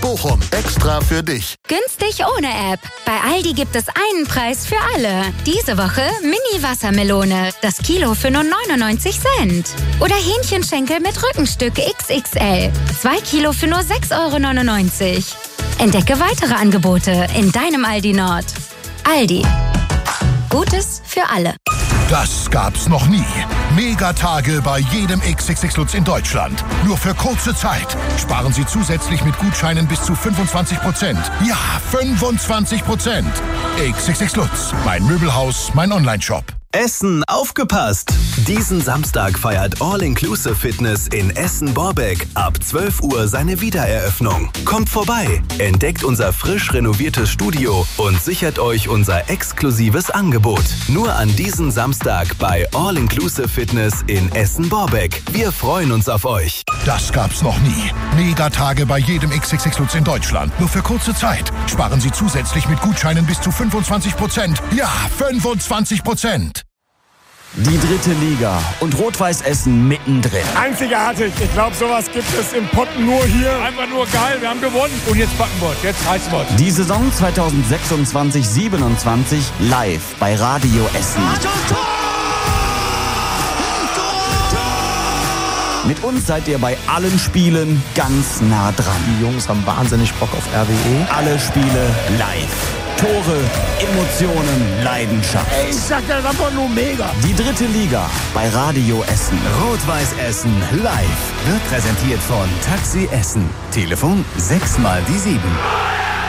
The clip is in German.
Bochum, extra für dich. Günstig ohne App. Bei Aldi gibt es einen Preis für alle. Diese Woche Mini-Wassermelone. Das Kilo für nur 99 Cent. Oder Hähnchenschenkel mit Rückenstück XXL. 2 Kilo für nur 6,99 €. Entdecke weitere Angebote in deinem Aldi Nord. Aldi. Gutes für alle. Das gab's noch nie. Megatage bei jedem XXX Lutz in Deutschland. Nur für kurze Zeit. Sparen Sie zusätzlich mit Gutscheinen bis zu 25%. Ja, 25%. XXX Lutz. Mein Möbelhaus, mein Onlineshop. Essen aufgepasst! Diesen Samstag feiert All-Inclusive Fitness in Essen-Borbeck ab 12 Uhr seine Wiedereröffnung. Kommt vorbei, entdeckt unser frisch renoviertes Studio und sichert euch unser exklusives Angebot. Nur an diesem Samstag bei All-Inclusive Fitness in Essen-Borbeck. Wir freuen uns auf euch. Das gab's noch nie. Megatage bei jedem XXX Lutz in Deutschland. Nur für kurze Zeit. Sparen Sie zusätzlich mit Gutscheinen bis zu 25%. Ja, 25%. Die 3. Liga und Rot-Weiß Essen mittendrin. Einzigartig. Ich glaube, sowas gibt es im Pott nur hier. Einfach nur geil, wir haben gewonnen. Und jetzt packen wir, jetzt reißen wir. Die Saison 2026/27 live bei Radio Essen. Mit uns seid ihr bei allen Spielen ganz nah dran. Die Jungs haben wahnsinnig Bock auf RWE. Alle Spiele live. Tore, Emotionen, Leidenschaft. Ich sag, das ist einfach nur mega. Die 3. Liga bei Radio Essen. Rot-Weiß Essen live wird präsentiert von Taxi Essen. Telefon 6 mal die 7.